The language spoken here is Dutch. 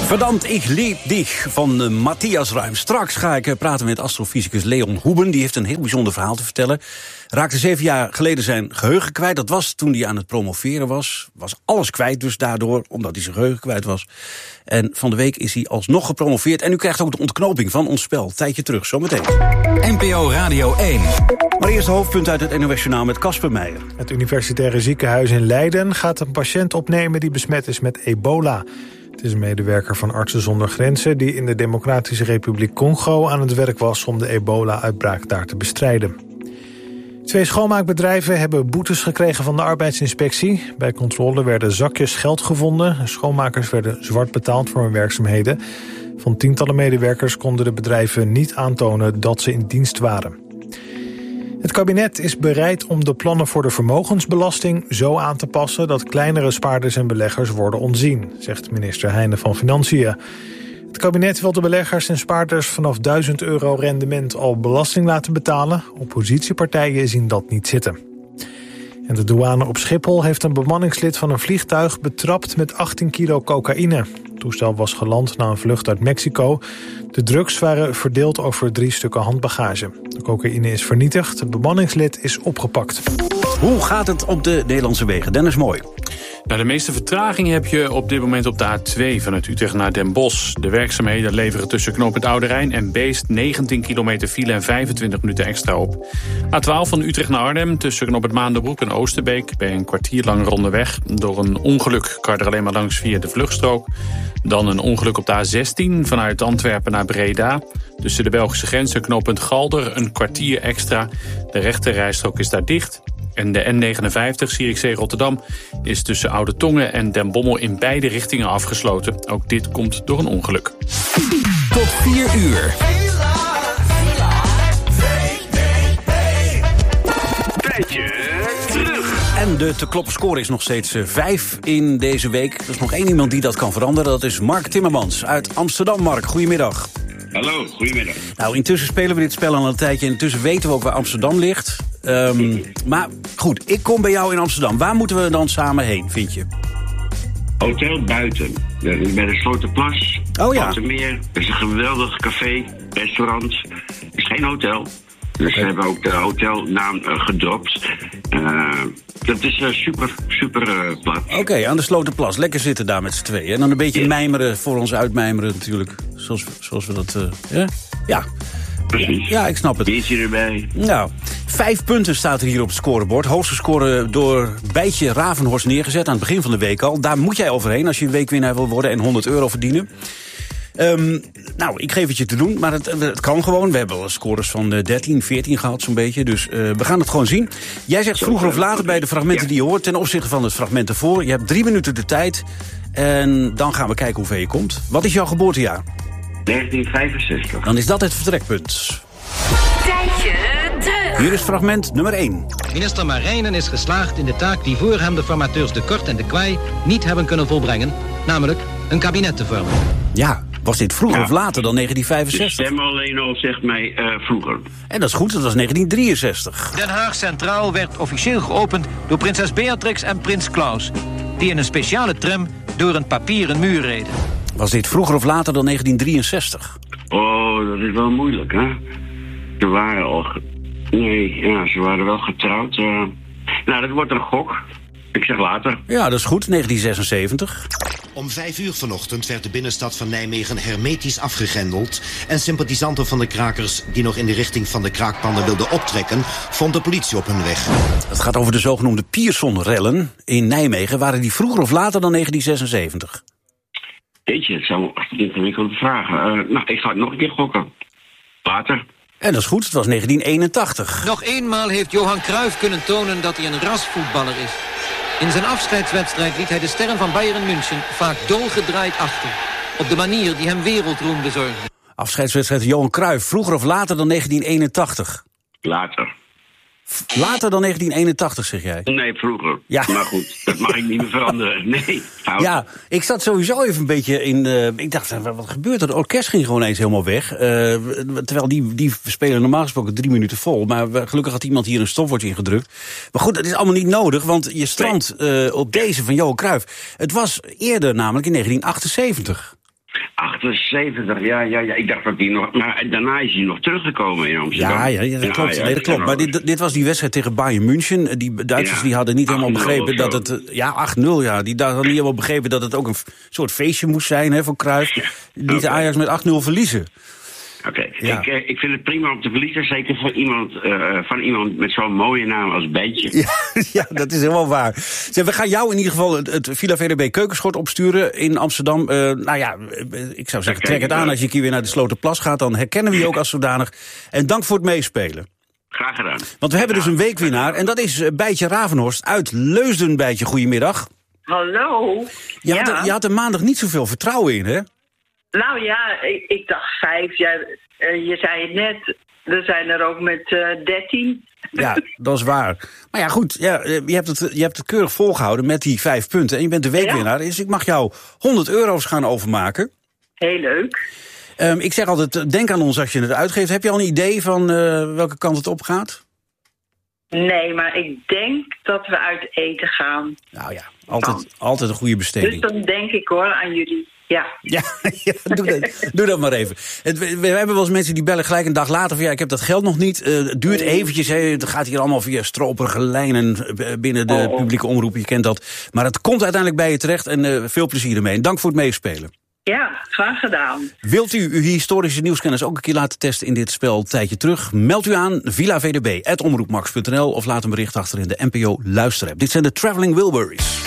Verdammt, ik lieb dich van Matthias Ruim. Straks ga ik praten met astrofysicus Leon Hoeben. Die heeft een heel bijzonder verhaal te vertellen. Raakte 7 jaar geleden zijn geheugen kwijt. Dat was toen hij aan het promoveren was. Was alles kwijt dus daardoor, omdat hij zijn geheugen kwijt was. En van de week is hij alsnog gepromoveerd. En u krijgt ook de ontknoping van ons spel. Tijdje terug, zometeen. NPO Radio 1. Maar eerst de hoofdpunt uit het NOS Journaal met Casper Meijer. Het Universitaire Ziekenhuis in Leiden gaat een patiënt opnemen die besmet is met ebola. Het is een medewerker van Artsen zonder Grenzen die in de Democratische Republiek Congo aan het werk was om de ebola-uitbraak daar te bestrijden. 2 schoonmaakbedrijven hebben boetes gekregen van de arbeidsinspectie. Bij controle werden zakjes geld gevonden. Schoonmakers werden zwart betaald voor hun werkzaamheden. Van tientallen medewerkers konden de bedrijven niet aantonen dat ze in dienst waren. Het kabinet is bereid om de plannen voor de vermogensbelasting zo aan te passen dat kleinere spaarders en beleggers worden ontzien, zegt minister Heijnen van Financiën. Het kabinet wil de beleggers en spaarders vanaf €1000 rendement al belasting laten betalen. Oppositiepartijen zien dat niet zitten. En de douane op Schiphol heeft een bemanningslid van een vliegtuig betrapt met 18 kilo cocaïne. Het toestel was geland na een vlucht uit Mexico. De drugs waren verdeeld over 3 stukken handbagage. De cocaïne is vernietigd, het bemanningslid is opgepakt. Hoe gaat het op de Nederlandse wegen? Dennis Mooi. Nou, de meeste vertraging heb je op dit moment op de A2 vanuit Utrecht naar Den Bosch. De werkzaamheden leveren tussen knooppunt Oude Rijn en Beest 19 kilometer file en 25 minuten extra op. A12 van Utrecht naar Arnhem tussen knooppunt Maanderbroek en Oosterbeek ben je een kwartier lang ronde door een ongeluk kan je er alleen maar langs via de vluchtstrook. Dan een ongeluk op de A16 vanuit Antwerpen naar Breda. Tussen de Belgische grens en knooppunt Galder een kwartier extra. De rechterrijstrook is daar dicht. En de N59 Zierikzee Rotterdam is tussen Oude Tongen en Den Bommel in beide richtingen afgesloten. Ook dit komt door een ongeluk. Tot 4 uur. Tijdje terug. En de te kloppen score is nog steeds 5 in deze week. Er is nog 1 iemand die dat kan veranderen. Dat is Mark Timmermans uit Amsterdam. Mark, goedemiddag. Hallo, goedemiddag. Nou, intussen spelen we dit spel al een tijdje. En intussen weten we ook waar Amsterdam ligt. Maar goed, ik kom bij jou in Amsterdam. Waar moeten we dan samen heen, vind je? Hotel Buiten. Bij de Sloterplas. Oh ja. Meer. Dat is een geweldig café, restaurant. Het is geen hotel. Dus ze hebben ook de hotelnaam gedropt. Dat is super plat. Oké, aan de Sloterplas. Lekker zitten daar met z'n tweeën. En dan een beetje mijmeren, voor ons uitmijmeren natuurlijk. Zoals we dat... Ja. Precies. Ja, ik snap het. Biertje erbij. Nou, 5 punten staat er hier op het scorebord. Hoogste score door Bijtje Ravenhorst neergezet aan het begin van de week al. Daar moet jij overheen als je weekwinnaar wil worden en €100 verdienen. Nou, ik geef het je te doen, maar het kan gewoon. We hebben al scores van 13, 14 gehad zo'n beetje. Dus we gaan het gewoon zien. Jij zegt vroeger of later bij de fragmenten die je hoort ten opzichte van het fragment ervoor. Je hebt 3 minuten de tijd. En dan gaan we kijken hoe ver je komt. Wat is jouw geboortejaar? 1965. Dan is dat het vertrekpunt. Tijdje terug. Hier is fragment nummer 1. Minister Marijnen is geslaagd in de taak die voor hem de formateurs De Kort en De Kwaai niet hebben kunnen volbrengen. Namelijk een kabinet te vormen. Ja, was dit vroeger of later dan De 1965? stem alleen al zegt mij vroeger. En dat is goed, dat was 1963. Den Haag Centraal werd officieel geopend door prinses Beatrix en prins Klaus, die in een speciale tram door een papieren muur reden. Was dit vroeger of later dan 1963? Oh, dat is wel moeilijk, hè? Ze waren al... ze waren wel getrouwd. Nou, dat wordt een gok. Ik zeg later. Ja, dat is goed, 1976. Om 5 uur vanochtend werd de binnenstad van Nijmegen hermetisch afgegrendeld en sympathisanten van de krakers die nog in de richting van de kraakpanden wilden optrekken, vond de politie op hun weg. Het gaat over de zogenoemde Pierson-rellen in Nijmegen. Waren die vroeger of later dan 1976? Weet je, het zijn echt ingewikkelde vragen. Nou, ik ga het nog een keer gokken. Later. En dat is goed, het was 1981. Nog eenmaal heeft Johan Cruijff kunnen tonen dat hij een rasvoetballer is. In zijn afscheidswedstrijd liet hij de sterren van Bayern München vaak dolgedraaid achter. Op de manier die hem wereldroem bezorgde. Afscheidswedstrijd Johan Cruijff, vroeger of later dan 1981? Later. Later dan 1981, zeg jij? Nee, vroeger. Ja. Maar goed, dat mag ik niet meer veranderen. Nee, fout. Ja, ik zat sowieso even een beetje in... ik dacht, wat gebeurt er? Het orkest ging gewoon eens helemaal weg. Terwijl die spelen normaal gesproken 3 minuten vol. Maar gelukkig had iemand hier een stopwoordje ingedrukt. Maar goed, dat is allemaal niet nodig, want je strandt op deze van Johan Cruijff. Het was eerder namelijk in 1978. 78, ja. Ik dacht dat hij nog... Maar daarna is hij nog teruggekomen in Amsterdam. Ja, dat klopt. Nee, dat klopt. Maar dit was die wedstrijd tegen Bayern München. Die Duitsers die hadden niet helemaal begrepen dat het... 8-0, ja. Die hadden niet helemaal begrepen dat het ook een soort feestje moest zijn, hè, voor Cruijff. Liet de Ajax met 8-0 verliezen. Oké. Ik vind het prima om te verliezen. Zeker van iemand met zo'n mooie naam als Beetje. Ja, dat is helemaal waar. We gaan jou in ieder geval het Villa VDB keukenschort opsturen in Amsterdam. Ik zou zeggen, trek het aan als je een keer weer naar de Sloterplas gaat. Dan herkennen we je ook als zodanig. En dank voor het meespelen. Graag gedaan. Want we hebben dus een weekwinnaar. En dat is Bijtje Ravenhorst uit Leusden. Bijtje, goedemiddag. Hallo. Je had er maandag niet zoveel vertrouwen in, hè? Nou ja, ik dacht 5. Je zei het net, er zijn er ook met 13. Ja, dat is waar. Maar ja, goed, je hebt het keurig volgehouden met die 5 punten. En je bent de weekwinnaar, dus ik mag jou €100 gaan overmaken. Heel leuk. Ik zeg altijd, denk aan ons als je het uitgeeft. Heb je al een idee van welke kant het op gaat? Nee, maar ik denk dat we uit eten gaan. Nou ja, altijd een goede besteding. Dus dan denk ik hoor aan jullie. Ja, doe dat maar even. We hebben wel eens mensen die bellen gelijk een dag later van... ik heb dat geld nog niet. Het duurt eventjes. Het gaat hier allemaal via stroperige lijnen binnen de publieke omroep. Je kent dat. Maar het komt uiteindelijk bij je terecht. En veel plezier ermee. En dank voor het meespelen. Ja, graag gedaan. Wilt u uw historische nieuwskennis ook een keer laten testen in dit spel een tijdje terug? Meld u aan villavdb@omroepmax.nl of laat een bericht achter in de NPO Luisterapp. Dit zijn de Traveling Wilburys.